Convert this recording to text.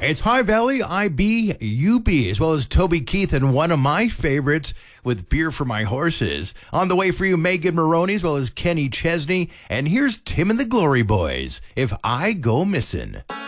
It's High Valley IBUB, as well as Toby Keith and one of my favorites with Beer for My Horses. On the way for you, Megan Maroney, as well as Kenny Chesney. And here's Tim and the Glory Boys, If I Go Missing.